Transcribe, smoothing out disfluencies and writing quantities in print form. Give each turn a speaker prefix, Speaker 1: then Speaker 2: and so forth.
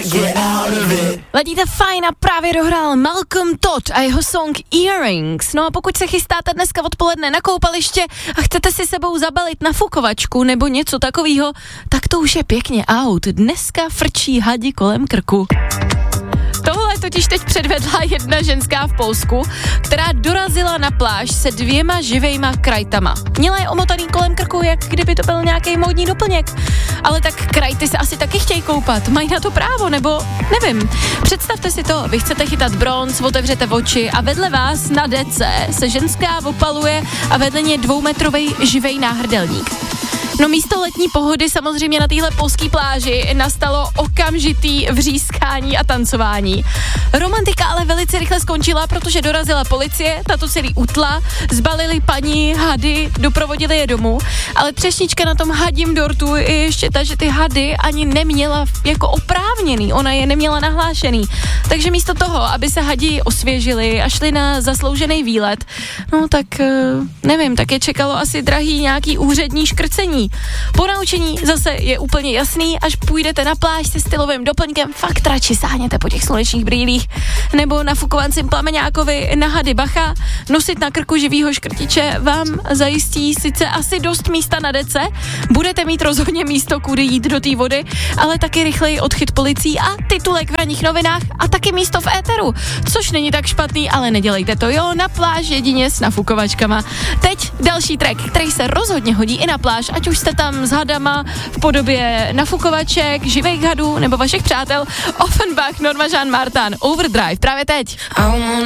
Speaker 1: Ladíte fajn a právě dohrál Malcolm Todd a jeho song Earrings. No a pokud se chystáte dneska odpoledne na koupaliště a chcete si sebou zabalit nafukovačku nebo něco takového, tak to už je pěkně out. Dneska frčí hadi kolem krku. Tohle totiž teď předvedla jedna ženská v Polsku, která dorazila na pláž se 2 živejma krajtama. Měla je omotaný kolem krku, jak kdyby to byl nějaký módní doplněk. Ale tak krajty se asi taky chtějí koupat. Mají na to právo, nebo nevím. Představte si to, vy chcete chytat bronz, otevřete oči a vedle vás na dece se ženská opaluje a vedle ně 2metrovej živej náhrdelník. No místo letní pohody samozřejmě na téhle polské pláži nastalo okamžitý vřískání a tancování. Romantika ale velice rychle skončila, protože dorazila policie, ta to celý utla, zbalili paní hady, doprovodili je domů, ale třešnička na tom hadím dortu je ještě ta, že ty hady ani neměla jako oprávněný, ona je neměla nahlášený. Takže místo toho, aby se hadi osvěžili a šli na zasloužený výlet, no tak nevím, tak je čekalo asi drahý nějaký úřední škrcení. Po naučení zase je úplně jasný, až půjdete na pláž se stylovým doplňkem, fakt radši sáhněte po těch slunečních brýlích, nebo na fukovancím plameňákovi na hady bacha, nosit na krku živýho škrtiče vám zajistí sice asi dost místa na dece, budete mít rozhodně místo, kudy jít do té vody, ale taky rychleji odchyt policií a titulek v ranních novinách a taky místo v éteru, což není tak špatný, ale nedělejte to, jo, na pláž jedině s nafukovačkama. Teď další track, který se rozhodně hodí i na pláž, ať už jste tam s hadama v podobě nafukovaček, živých hadů nebo vašich přátel. Offenbach, Norma Jean Martin, Overdrive, právě teď.